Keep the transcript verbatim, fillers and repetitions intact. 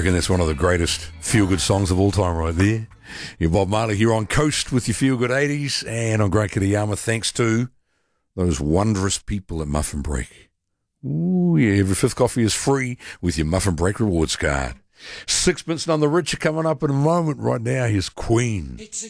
reckon that's one of the greatest feel-good songs of all time right there. You're Bob Marley here on Coast with your feel-good eighties and on Great Kitayama, thanks to those wondrous people at Muffin Break. Ooh, yeah, every fifth coffee is free with your Muffin Break rewards card. Sixpence None the Richer coming up in a moment. Right now, here's Queen. It's a